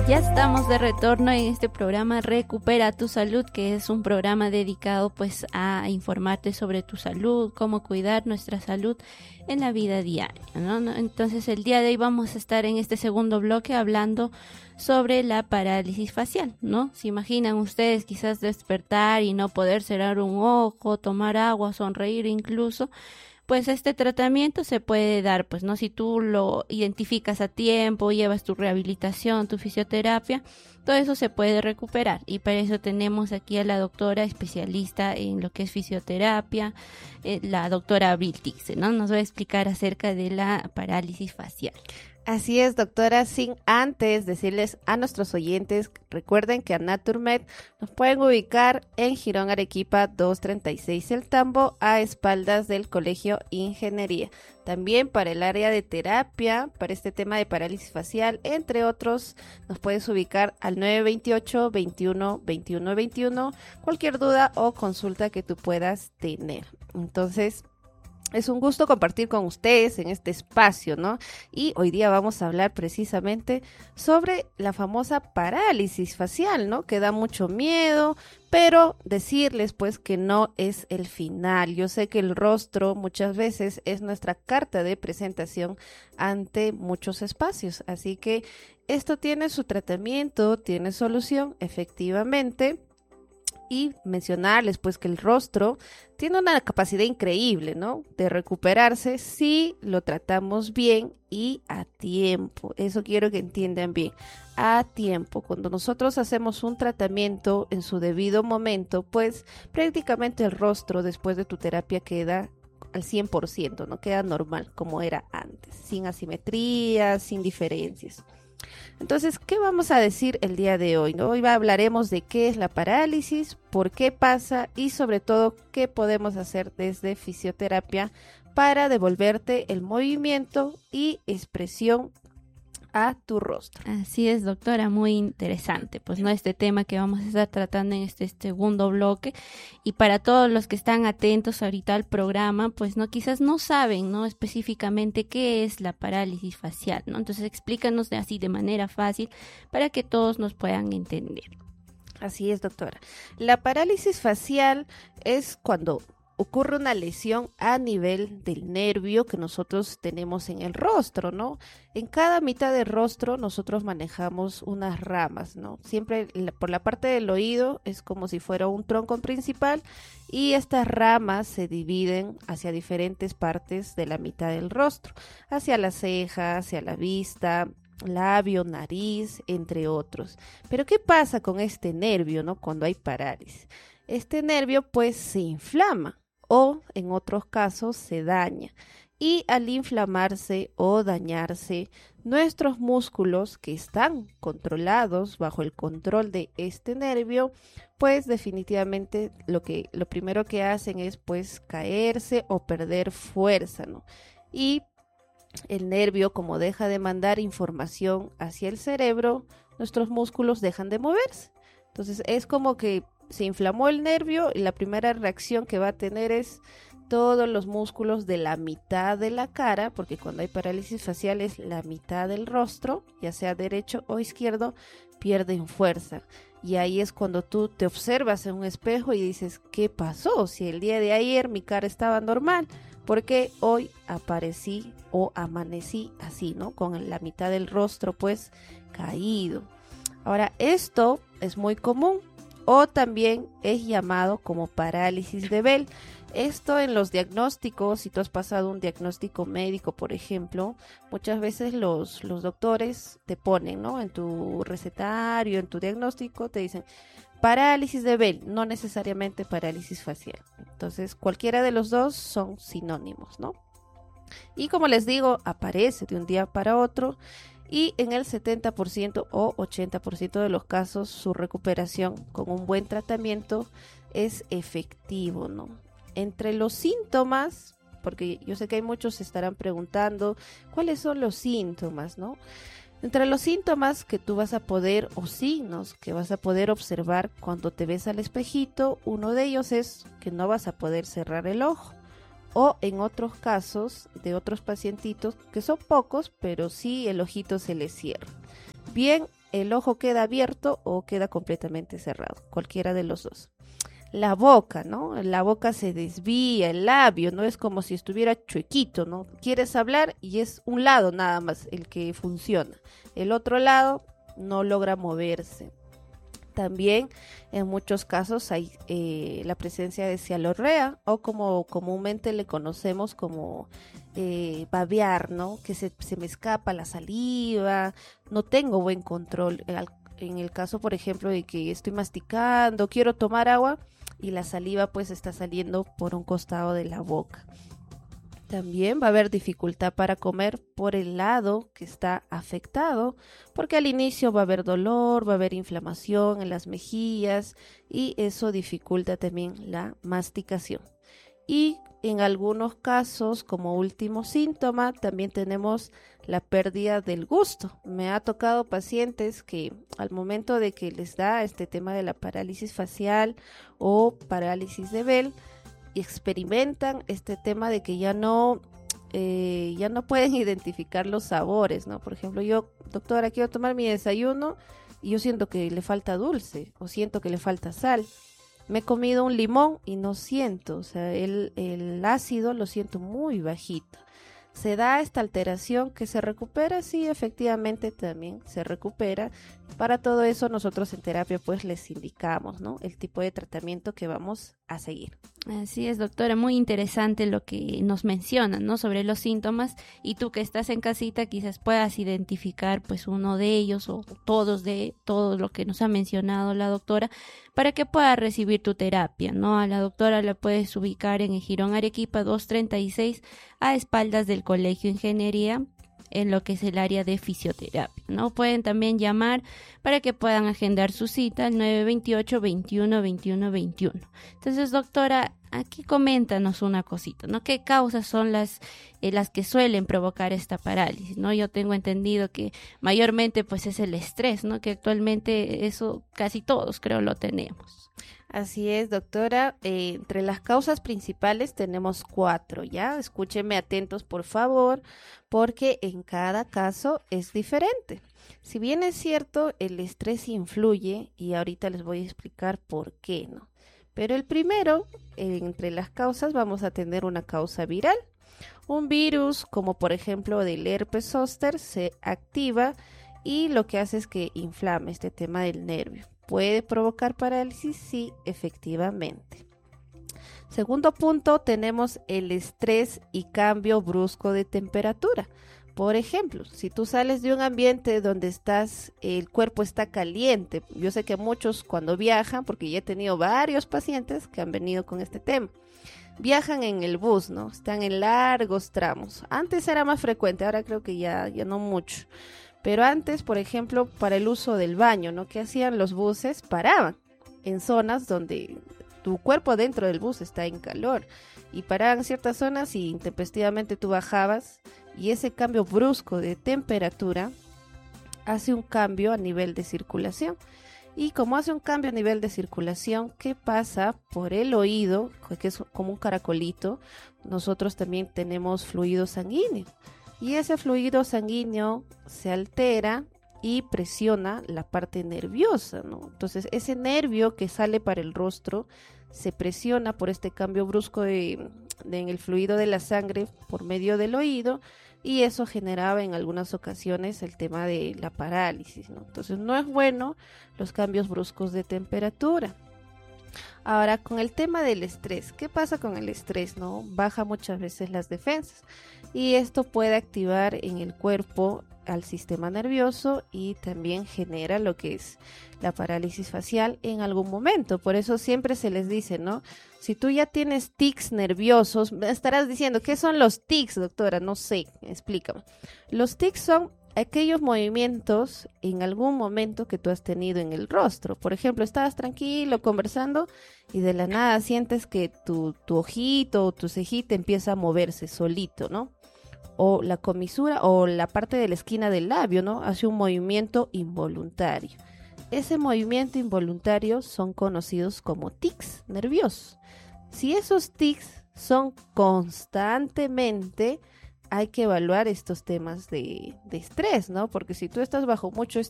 Ya estamos de retorno en este programa Recupera tu Salud, que es un programa dedicado pues a informarte sobre tu salud, cómo cuidar nuestra salud en la vida diaria, ¿no? Entonces el día de hoy vamos a estar en este segundo bloque hablando sobre la parálisis facial, ¿no? ¿Se imaginan ustedes quizás despertar y no poder cerrar un ojo, tomar agua, sonreír incluso? Pues este tratamiento se puede dar, pues, ¿no? Si tú lo identificas a tiempo, llevas tu rehabilitación, tu fisioterapia, todo eso se puede recuperar. Y para eso tenemos aquí a la doctora especialista en lo que es fisioterapia, la doctora Abril Tixe, ¿no? Nos va a explicar acerca de la parálisis facial. Así es, doctora, sin antes decirles a nuestros oyentes, recuerden que a Naturmed nos pueden ubicar en Girón Arequipa 236 El Tambo, a espaldas del Colegio Ingeniería. También para el área de terapia, para este tema de parálisis facial, entre otros, nos puedes ubicar al 928 21 21 21, cualquier duda o consulta que tú puedas tener. Entonces, es un gusto compartir con ustedes en este espacio, ¿no? Y hoy día vamos a hablar precisamente sobre la famosa parálisis facial, ¿no? Que da mucho miedo, pero decirles pues que no es el final. Yo sé que el rostro muchas veces es nuestra carta de presentación ante muchos espacios, así que esto tiene su tratamiento, tiene solución, efectivamente. Y mencionarles pues que el rostro tiene una capacidad increíble, ¿no? De recuperarse si lo tratamos bien y a tiempo. Eso quiero que entiendan bien. A tiempo. Cuando nosotros hacemos un tratamiento en su debido momento, pues prácticamente el rostro después de tu terapia queda al 100%, ¿no? Queda normal como era antes, sin asimetrías, sin diferencias. Entonces, ¿qué vamos a decir el día de hoy, ¿no? Hoy hablaremos de qué es la parálisis, por qué pasa y sobre todo qué podemos hacer desde fisioterapia para devolverte el movimiento y expresión a tu rostro. Así es, doctora, muy interesante, pues no este tema que vamos a estar tratando en este segundo bloque. Y para todos los que están atentos ahorita al programa, pues no, quizás no saben, ¿no? Específicamente qué es la parálisis facial, ¿no? Entonces explícanos así de manera fácil para que todos nos puedan entender. Así es, doctora. La parálisis facial es cuando ocurre una lesión a nivel del nervio que nosotros tenemos en el rostro, ¿no? En cada mitad del rostro nosotros manejamos unas ramas, ¿no? Siempre por la parte del oído es como si fuera un tronco principal y estas ramas se dividen hacia diferentes partes de la mitad del rostro, hacia la ceja, hacia la vista, labio, nariz, entre otros. Pero ¿qué pasa con este nervio, ¿no? Cuando hay parálisis. Este nervio pues se inflama o en otros casos se daña. Y al inflamarse o dañarse, nuestros músculos que están controlados bajo el control de este nervio, pues definitivamente lo primero que hacen es pues caerse o perder fuerza, ¿no? Y el nervio, como deja de mandar información hacia el cerebro, nuestros músculos dejan de moverse. Entonces es como que se inflamó el nervio y la primera reacción que va a tener es todos los músculos de la mitad de la cara, porque cuando hay parálisis facial es la mitad del rostro, ya sea derecho o izquierdo, pierden fuerza. Y ahí es cuando tú te observas en un espejo y dices, ¿qué pasó? Si el día de ayer mi cara estaba normal, ¿por qué hoy aparecí o amanecí así, ¿no? Con la mitad del rostro pues caído. Ahora, esto es muy común o también es llamado como parálisis de Bell. Esto en los diagnósticos, si tú has pasado un diagnóstico médico, por ejemplo, muchas veces los doctores te ponen, ¿no? En tu recetario, en tu diagnóstico, te dicen parálisis de Bell, no necesariamente parálisis facial. Entonces, cualquiera de los dos son sinónimos, ¿no? Y como les digo, aparece de un día para otro y en el 70% o 80% de los casos su recuperación con un buen tratamiento es efectivo, ¿no? Entre los síntomas, porque yo sé que hay muchos se estarán preguntando cuáles son los síntomas, ¿no? Entre los síntomas que tú vas a poder, o signos que vas a poder observar cuando te ves al espejito, uno de ellos es que no vas a poder cerrar el ojo. O en otros casos de otros pacientitos, que son pocos, pero sí el ojito se les cierra. Bien, el ojo queda abierto o queda completamente cerrado, cualquiera de los dos. La boca, ¿no? La boca se desvía, el labio, ¿no? Es como si estuviera chuequito, ¿no? Quieres hablar y es un lado nada más el que funciona. El otro lado no logra moverse. También en muchos casos hay la presencia de cialorrea o como comúnmente le conocemos como babear, ¿no? Que se me escapa la saliva, no tengo buen control. En el caso, por ejemplo, de que estoy masticando, quiero tomar agua y la saliva pues está saliendo por un costado de la boca. También va a haber dificultad para comer por el lado que está afectado, porque al inicio va a haber dolor, va a haber inflamación en las mejillas y eso dificulta también la masticación. Y en algunos casos, como último síntoma, también tenemos la pérdida del gusto. Me ha tocado pacientes que al momento de que les da este tema de la parálisis facial o parálisis de Bell, y experimentan este tema de que ya no pueden identificar los sabores, ¿no? Por ejemplo, yo, doctora, quiero tomar mi desayuno y yo siento que le falta dulce o siento que le falta sal. Me he comido un limón y no siento, o sea, el ácido lo siento muy bajito. Se da esta alteración que se recupera, sí, efectivamente también se recupera. Para todo eso nosotros en terapia pues les indicamos, ¿no? El tipo de tratamiento que vamos a seguir. Así es, doctora, muy interesante lo que nos mencionan, ¿no? Sobre los síntomas, y tú que estás en casita quizás puedas identificar pues uno de ellos o todos de todo lo que nos ha mencionado la doctora para que pueda recibir tu terapia, ¿no? A la doctora la puedes ubicar en el Jirón Arequipa 236 a espaldas del Colegio Ingeniería, en lo que es el área de fisioterapia, ¿no? Pueden también llamar para que puedan agendar su cita al 928-21-21-21. Entonces, doctora, aquí coméntanos una cosita, ¿no? ¿Qué causas son las que suelen provocar esta parálisis, ¿no? Yo tengo entendido que mayormente pues es el estrés, ¿no? Que actualmente eso casi todos creo lo tenemos. Así es, doctora. Entre las causas principales tenemos 4, ¿ya? Escúchenme atentos, por favor, porque en cada caso es diferente. Si bien es cierto, el estrés influye, y ahorita les voy a explicar por qué, ¿no? Pero el primero, entre las causas, vamos a tener una causa viral. Un virus, como por ejemplo del herpes zóster, se activa y lo que hace es que inflame este tema del nervio. ¿Puede provocar parálisis? Sí, efectivamente. Segundo punto, tenemos el estrés y cambio brusco de temperatura. Por ejemplo, si tú sales de un ambiente donde el cuerpo está caliente, yo sé que muchos cuando viajan, porque ya he tenido varios pacientes que han venido con este tema, viajan en el bus, ¿no? Están en largos tramos. Antes era más frecuente, ahora creo que ya no mucho. Pero antes, por ejemplo, para el uso del baño, ¿no? ¿Qué hacían los buses? Paraban en zonas donde tu cuerpo dentro del bus está en calor y paraban ciertas zonas y intempestivamente tú bajabas y ese cambio brusco de temperatura hace un cambio a nivel de circulación. Y como hace un cambio a nivel de circulación, ¿qué pasa? Por el oído, que es como un caracolito, nosotros también tenemos fluido sanguíneo. Y ese fluido sanguíneo se altera y presiona la parte nerviosa, ¿no? Entonces, ese nervio que sale para el rostro se presiona por este cambio brusco en el fluido de la sangre por medio del oído y eso generaba en algunas ocasiones el tema de la parálisis, ¿no? Entonces, no es bueno los cambios bruscos de temperatura. Ahora, con el tema del estrés, ¿qué pasa con el estrés, no? Baja muchas veces las defensas y esto puede activar en el cuerpo al sistema nervioso y también genera lo que es la parálisis facial en algún momento. Por eso siempre se les dice, ¿no? Si tú ya tienes tics nerviosos, me estarás diciendo, ¿qué son los tics, doctora? No sé, explícame. Los tics son aquellos movimientos en algún momento que tú has tenido en el rostro. Por ejemplo, estabas tranquilo conversando y de la nada sientes que tu ojito o tu cejita empieza a moverse solito, ¿no? O la comisura o la parte de la esquina del labio, ¿no? Hace un movimiento involuntario. Ese movimiento involuntario son conocidos como tics nerviosos. Si esos tics son constantemente, hay que evaluar estos temas de estrés, ¿no? Porque si tú estás bajo mucho